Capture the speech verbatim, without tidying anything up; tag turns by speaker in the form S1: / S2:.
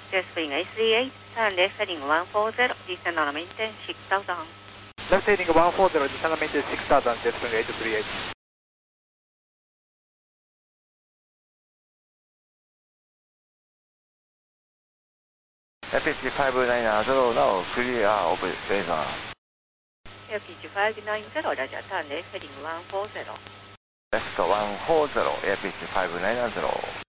S1: Just being A C eight, turn left heading one four zero, descend on maintain six thousand.
S2: Left heading one four zero, descend on maintain six thousand, just being eight three eight.
S3: F H five nine zero now clear operator.
S1: F H five nine zero, Roger, turn left heading one four zero.
S3: Left one four zero, F H five nine zero.